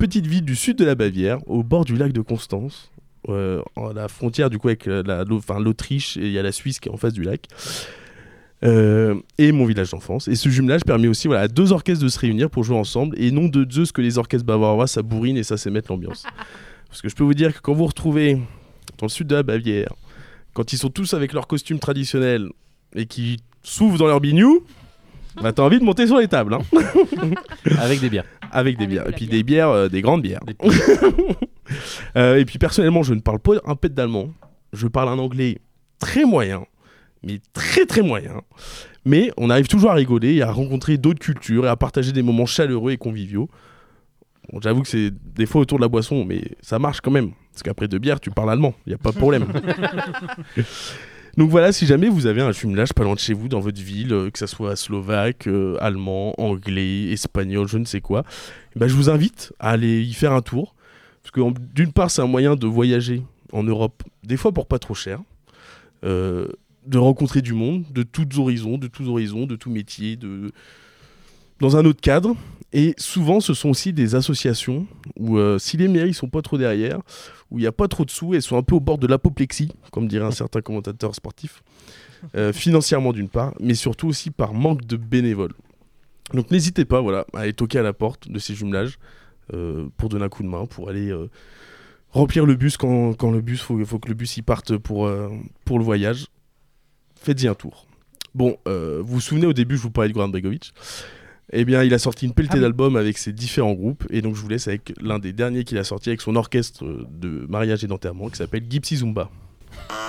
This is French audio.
petite ville du sud de la Bavière, au bord du lac de Constance, à la frontière du coup avec l'Autriche, et il y a la Suisse qui est en face du lac. Et mon village d'enfance. Et ce jumelage permet aussi à 2 orchestres de se réunir pour jouer ensemble, et non de Zeus que les orchestres bavarois, ça bourrine et ça c'est mettre l'ambiance. Parce que je peux vous dire que quand vous retrouvez dans le sud de la Bavière, quand ils sont tous avec leurs costumes traditionnels et qui soufflent dans leur bignou, bah t'as envie de monter sur les tables, hein. Avec des bières. Avec des bières. Et puis des bières, des grandes bières. Et puis personnellement, je ne parle pas un pet d'allemand. Je parle un anglais très moyen, mais très très moyen. Mais on arrive toujours à rigoler et à rencontrer d'autres cultures et à partager des moments chaleureux et conviviaux. Bon, j'avoue que c'est des fois autour de la boisson, mais ça marche quand même. Parce qu'après 2 bières, tu parles allemand, il n'y a pas de problème. Donc voilà, si jamais vous avez un jumelage pas loin de chez vous, dans votre ville, que ça soit slovaque, allemand, anglais, espagnol, je ne sais quoi, je vous invite à aller y faire un tour. Parce que d'une part, c'est un moyen de voyager en Europe, des fois pour pas trop cher, de rencontrer du monde, de tous horizons, de tout métier, dans un autre cadre. Et souvent, ce sont aussi des associations où, si les mairies sont pas trop derrière, où il n'y a pas trop de sous, elles sont un peu au bord de l'apoplexie, comme dirait un certain commentateur sportif, financièrement d'une part, mais surtout aussi par manque de bénévoles. Donc n'hésitez pas à aller toquer à la porte de ces jumelages pour donner un coup de main, pour aller remplir le bus quand le bus, faut que le bus y parte pour le voyage. Faites-y un tour. Bon, vous vous souvenez, au début, je vous parlais de Goran Bregovic. Eh bien, il a sorti une pelletée d'albums avec ses différents groupes, et donc je vous laisse avec l'un des derniers qu'il a sorti avec son orchestre de mariage et d'enterrement qui s'appelle Gypsy Zumba.